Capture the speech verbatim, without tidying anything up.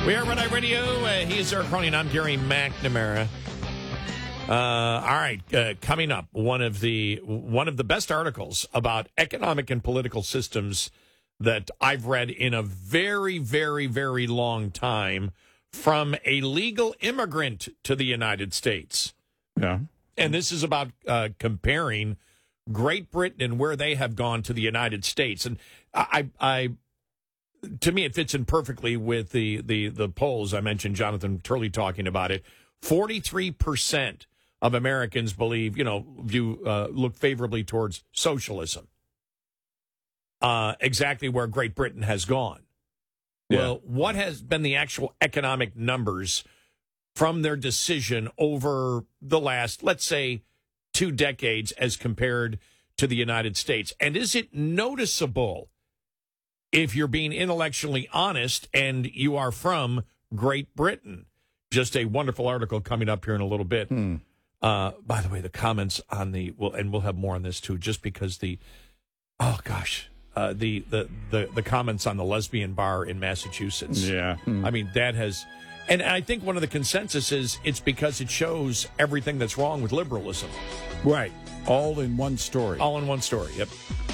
We are Red Eye Radio. Uh, he's Eric Cronin. I'm Gary McNamara. Uh, all right, uh, coming up, one of the one of the best articles about economic and political systems that I've read in a very, very, very long time from a legal immigrant to the United States. Yeah. And this is about uh, comparing Great Britain and where they have gone to the United States. And I, I, to me, it fits in perfectly with the, the, the polls. I mentioned Jonathan Turley talking about it. forty-three percent of Americans believe, you know, view, uh, look favorably towards socialism. Uh, exactly where Great Britain has gone. Yeah. Well, what has been the actual economic numbers from their decision over the last, let's say, two decades as compared to the United States? And is it noticeable, if you're being intellectually honest and you are from Great Britain? Just a wonderful article coming up here in a little bit. Hmm. Uh, by the way, the comments on the, well, and we'll have more on this too, just because the, oh gosh, uh, the, the, the, the comments on the lesbian bar in Massachusetts. Yeah. Hmm. I mean, that has, and I think one of the consensus is it's because it shows everything that's wrong with liberalism. Right. All in one story. All in one story, yep.